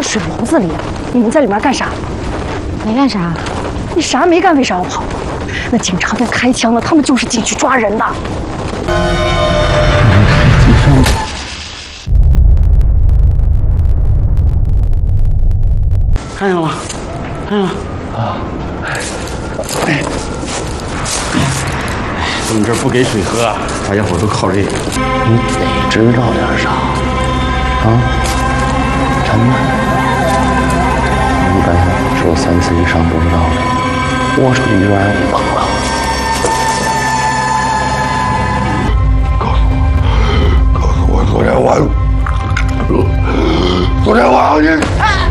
在水炉子里啊！你们在里面干啥？ 没干啥。 你啥没干，为啥要跑？那警察都开枪了，他们就是进去抓人的。 看见了吗？看见了啊！哎，我们这儿不给水喝啊，大家伙都靠这个。你得知道点啥啊？真的，一般说3次以上不知道的，我说你就让你懵了。告诉我，昨天晚上你。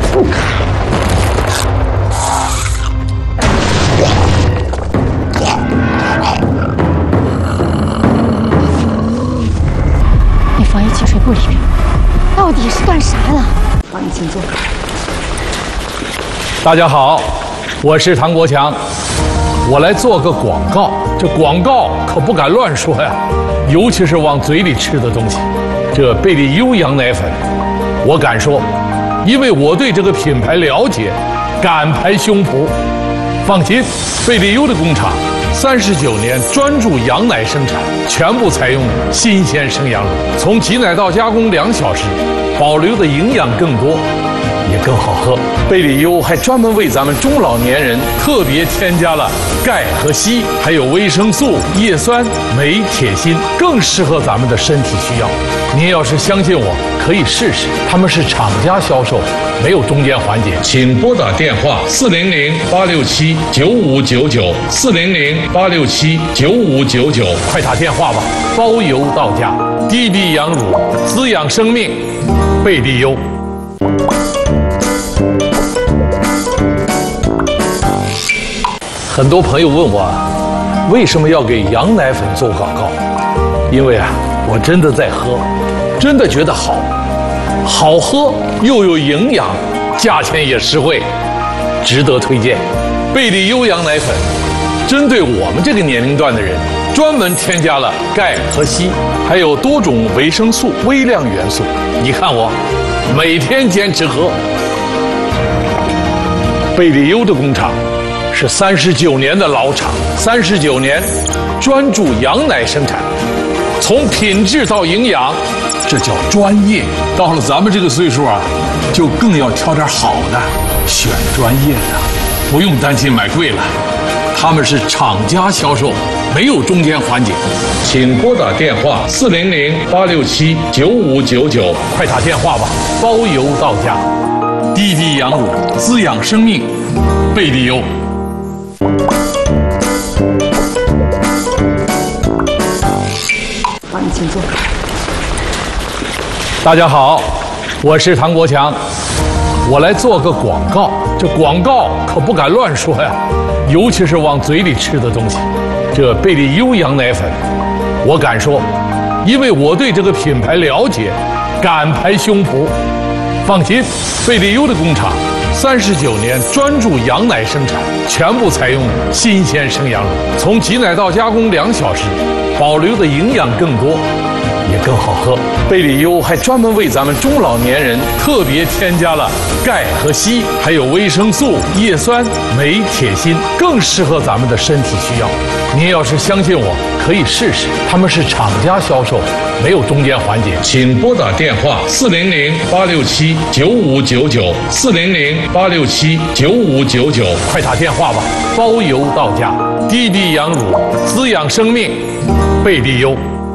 那防疫清水部里面到底是干啥的？ 帮你请坐。 大家好，我是唐国强，我来做个广告。这广告可不敢乱说呀，尤其是往嘴里吃的东西。这贝利优羊奶粉，我敢说，因为我对这个品牌了解，敢拍胸脯。放心，贝利优的工厂39年专注羊奶生产，全部采用新鲜生羊乳，从挤奶到加工2小时，保留的营养更多，也更好喝。贝利优还专门为咱们中老年人特别添加了钙和硒，还有维生素、叶酸、镁、铁、锌，更适合咱们的身体需要。您要是相信我，可以试试。他们是厂家销售，没有中间环节。请拨打电话400-867-9599，400-867-9599，快打电话吧，包邮到家。低低羊乳，滋养生命，贝利优。很多朋友问我，为什么要给羊奶粉做广告？因为啊，我真的在喝，真的觉得好喝又有营养，价钱也实惠，值得推荐。贝利优羊奶粉针对我们这个年龄段的人，专门添加了钙和硒，还有多种维生素、微量元素。你看我每天坚持喝。贝利优的工厂是39年的老厂，39年专注羊奶生产，从品质到营养，这叫专业。到了咱们这个岁数啊，就更要挑点好的，选专业的，不用担心买贵了。他们是厂家销售，没有中间环节。请拨打电话400-867-9599，快打电话吧，包邮到家。低低羊乳，滋养生命，贝利优。 帮你请坐。 大家好，我是唐国强，我来做个广告。这广告可不敢乱说呀，尤其是往嘴里吃的东西。这贝利优羊奶粉，我敢说，因为我对这个品牌了解，敢拍胸脯。放心，贝利优的工厂39年专注羊奶生产，全部采用新鲜生羊乳，从挤奶到加工2小时，保留的营养更多，也更好喝。贝利优还专门为咱们中老年人特别添加了钙和硒，还有维生素、叶酸、镁、铁、锌，更适合咱们的身体需要。您要是相信我，可以试试。他们是厂家销售，没有中间环节。请拨打电话400-867-9599，400-867-9599，快打电话吧，包邮到家。低低羊乳，滋养生命，贝利优。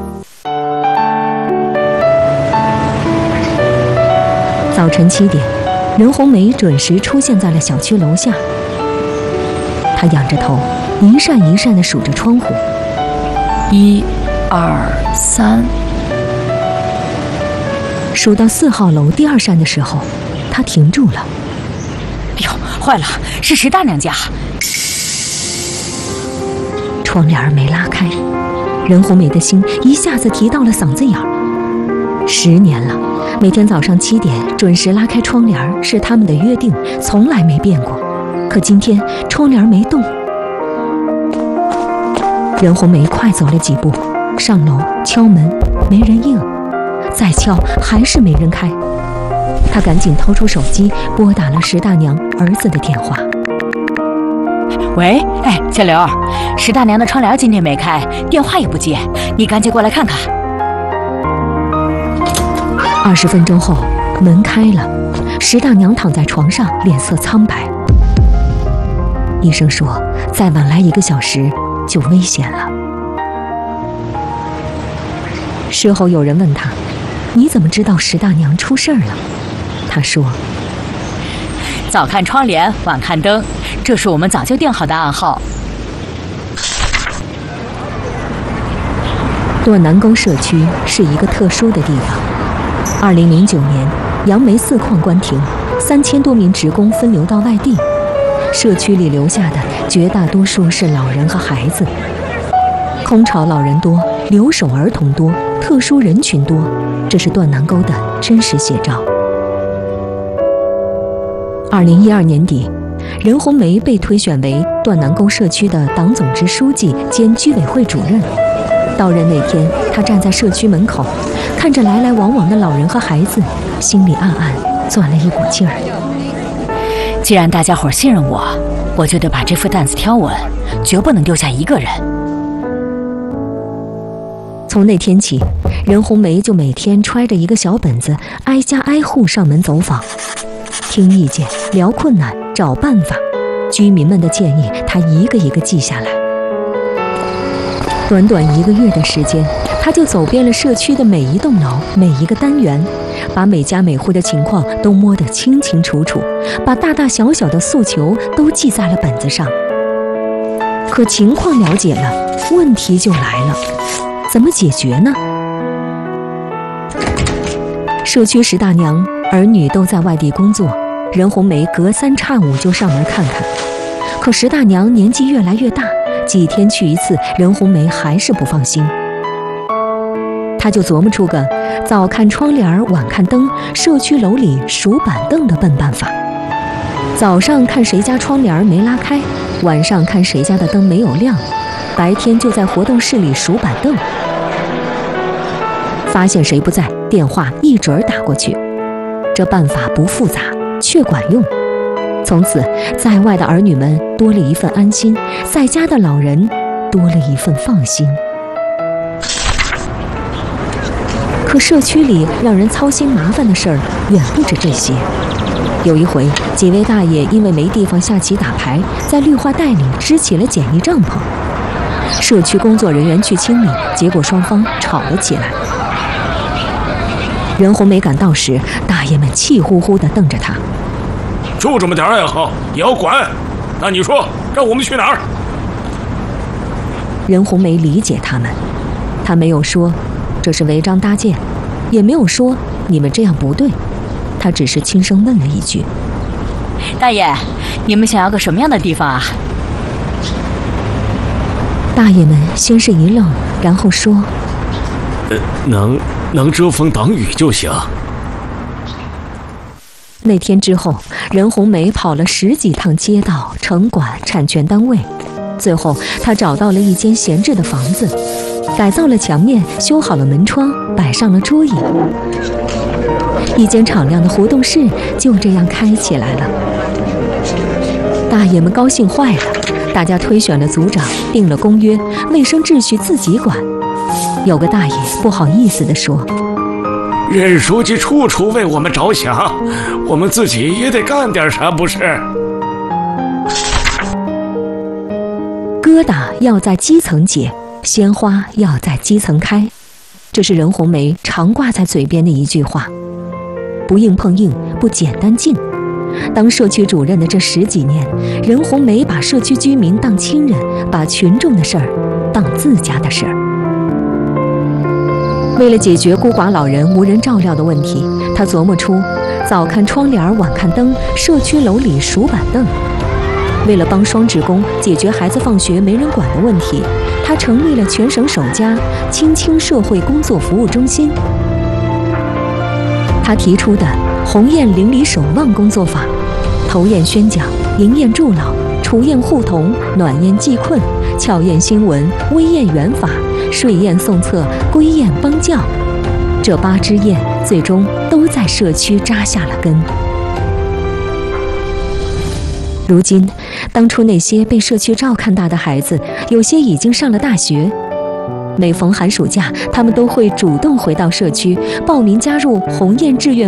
早晨7点，任红梅准时出现在了小区楼下。她仰着头，一扇一扇地数着窗户 ，1、2、3。 数到4号楼第2扇的时候，她停住了。 哎呦，坏了，是谁大娘家？ 窗帘没拉开，任红梅的心一下子提到了嗓子眼儿。10年了，每天早上7点准时拉开窗帘是他们的约定，从来没变过。可今天窗帘没动。任红梅快走了几步，上楼敲门，没人应，再敲还是没人开。 他赶紧掏出手机，拨打了石大娘儿子的电话。 喂，哎，小刘，石大娘的窗帘今天没开，电话也不接，你赶紧过来看看。 20分钟后，门开了，石大娘躺在床上，脸色苍白。医生说，再晚来1个小时就危险了。事后有人问他，你怎么知道石大娘出事儿了？他说， 早看窗帘，晚看灯，这是我们早就定好的暗号。 段南沟社区是一个特殊的地方。2009年，杨梅4矿关停，3000多名职工分流到外地，社区里留下的绝大多数是老人和孩子。空巢老人多，留守儿童多，特殊人群多，这是段南沟的真实写照。2012年底，任红梅被推选为段南沟社区的党总支书记兼居委会主任。到任那天，她站在社区门口，看着来来往往的老人和孩子，心里暗暗攥了一股劲儿。 既然大家伙信任我，我就得把这副担子挑稳，绝不能丢下一个人。 从那天起，任红梅就每天揣着一个小本子，挨家挨户上门走访，听意见、聊困难、找办法。居民们的建议，她一个一个记下来。短短1个月的时间，她就走遍了社区的每一栋楼、每一个单元，把每家每户的情况都摸得清清楚楚，把大大小小的诉求都记在了本子上。可情况了解了，问题就来了。怎么解决呢？社区石大娘儿女都在外地工作，任红梅隔3差5就上门看看。可石大娘年纪越来越大，几天去一次，任红梅还是不放心。她就琢磨出个早看窗帘晚看灯，社区楼里数板凳的笨办法。早上看谁家窗帘没拉开，晚上看谁家的灯没有亮，白天就在活动室里数板凳。发现谁不在，电话一准打过去。这办法不复杂，却管用。从此，在外的儿女们多了一份安心，在家的老人多了一份放心。可社区里让人操心麻烦的事儿远不止这些。有一回，几位大爷因为没地方下棋打牌，在绿化带里支起了简易帐篷。社区工作人员去清理，结果双方吵了起来。任红梅赶到时，大爷们气呼呼地瞪着她：“ 就这么点爱好也要管？那你说让我们去哪儿？” 任红梅理解他们，她没有说这是违章搭建，也没有说你们这样不对，她只是轻声问了一句：“ 大爷，你们想要个什么样的地方啊？” 大爷们先是一愣，然后说：“ 能遮风挡雨就行。” 那天之后，任红梅跑了10几趟街道、城管、产权单位，最后她找到了一间闲置的房子，改造了墙面，修好了门窗，摆上了桌椅，一间敞亮的活动室就这样开起来了。大爷们高兴坏了，大家推选了组长，定了公约，卫生秩序自己管。有个大爷不好意思地说：“ 任书记处处为我们着想，我们自己也得干点啥，不是？” 疙瘩要在基层解，鲜花要在基层开，这是任红梅常挂在嘴边的一句话。不硬碰硬，不简单进。当社区主任的这10几年，任红梅把社区居民当亲人，把群众的事儿当自家的事儿。为了解决孤寡老人无人照料的问题，她琢磨出早看窗帘晚看灯，社区楼里数板凳。为了帮双职工解决孩子放学没人管的问题，她成立了全省首家青青社会工作服务中心。她提出的鸿雁邻里守望工作法，头雁宣讲，迎雁助老，除雁护童，暖雁济困，巧雁新闻，微雁援法，睡雁送策，归雁帮教， 这8只雁最终都在社区扎下了根。如今，当初那些被社区照看大的孩子，有些已经上了大学。每逢寒暑假，他们都会主动回到社区，报名加入鸿雁志愿